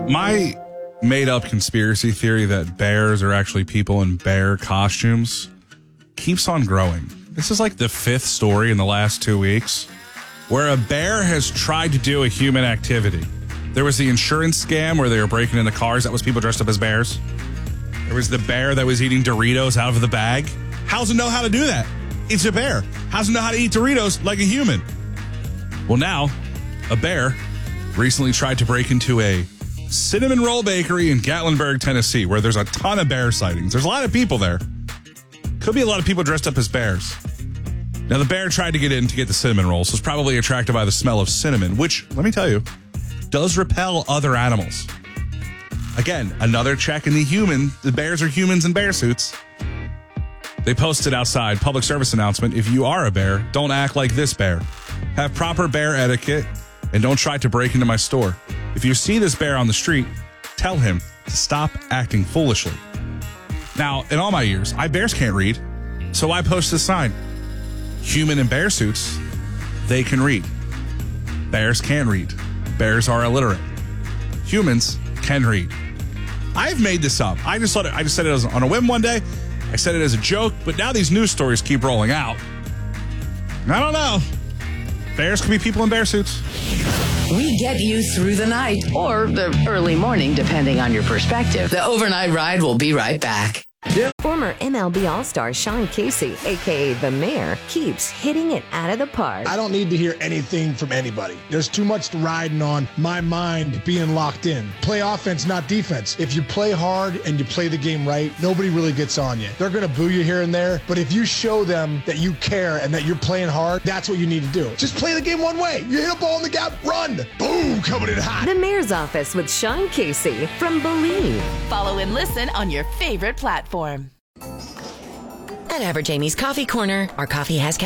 My made-up conspiracy theory that bears are actually people in bear costumes keeps on growing. This is like the fifth story in the last 2 weeks where a bear has tried to do a human activity. There was the insurance scam where they were breaking into cars. That was people dressed up as bears. There was the bear that was eating Doritos out of the bag. How does it know how to do that? It's a bear. How does it know how to eat Doritos like a human? Well, now, a bear recently tried to break into a cinnamon roll bakery in Gatlinburg, Tennessee, where there's a ton of bear sightings. There's a lot of people there. Could be a lot of people dressed up as bears. Now, the bear tried to get in to get the cinnamon rolls, so was probably attracted by the smell of cinnamon, which, let me tell you, does repel other animals. Again, another check in the bears are humans in bear suits. They posted outside, public service announcement, if you are a bear, don't act like this bear. Have proper bear etiquette and don't try to break into my store. If you see this bear on the street, tell him to stop acting foolishly. Now, in all my years, bears can't read, so I post this sign. Human in bear suits, they can read. Bears can read. Bears are illiterate. Humans can read. I've made this up. I just said it on a whim one day. I said it as a joke, but now these news stories keep rolling out. I don't know. Bears can be people in bear suits. We get you through the night or the early morning, depending on your perspective. The overnight ride will be right back. Former MLB All-Star Sean Casey, a.k.a. The Mayor, keeps hitting it out of the park. I don't need to hear anything from anybody. There's too much riding on my mind being locked in. Play offense, not defense. If you play hard and you play the game right, nobody really gets on you. They're going to boo you here and there, but if you show them that you care and that you're playing hard, that's what you need to do. Just play the game one way. You hit a ball in the gap, run. Boom, coming in hot. The Mayor's Office with Sean Casey from Believe. Follow and listen on your favorite platform. At Average Amy's Coffee Corner, our coffee has